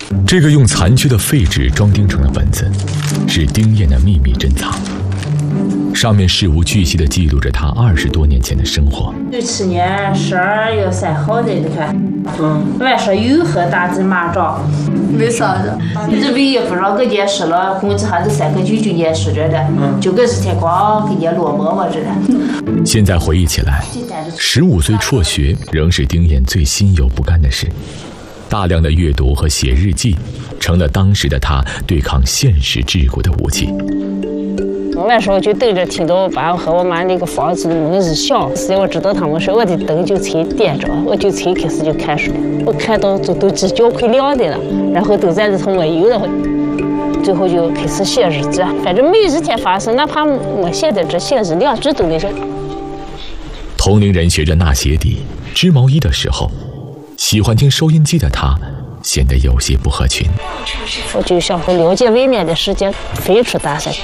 这个用残缺的废纸装订成的本子，是丁燕的秘密珍藏。上面事无巨细地记录着他20多年前的生活。 17年12月3号的，你看，晚上又和大字马照。 为啥的？ 这为也不让给人试了，工资还是3个9就人试着的，就跟是天光给人落寞么着的。 现在回忆起来，15岁辍学仍是丁燕最心有不甘的事。大量的阅读和写日记，成了当时的他对抗现实桎梏的武器。 我那时候就等着听到我爸和我妈那个房子的门是响，所以我知道他们说我的灯就才点着，我就才开始就看书。我看到都犄角快亮的了，然后都在里头没有了，最后就开始写日记。反正每一天发生，哪怕没写的这写日2字都得写。 同龄人学着纳鞋底、织毛衣的时候，喜欢听收音机的他显得有些不合群。 我就想了解外面的世界，飞出大山。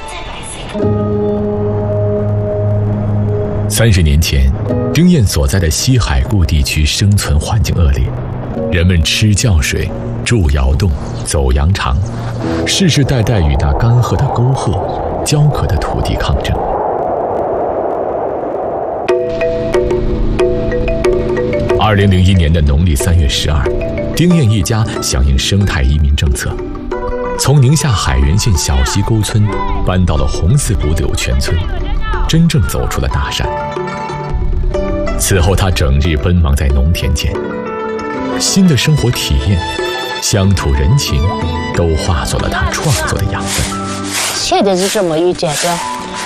30年前，丁燕所在的西海固地区生存环境恶劣，人们吃窖水、住窑洞、走羊肠，世世代代与那干涸的沟壑、焦渴的土地抗争。2001年的农历3月12，丁燕一家响应生态移民政策，从宁夏海原县小溪沟村搬到了红四堡柳泉村，真正走出了大山。此后他整日奔忙在农田间，新的生活体验、乡土人情都化作了他创作的养分。 写的是这么一阶段，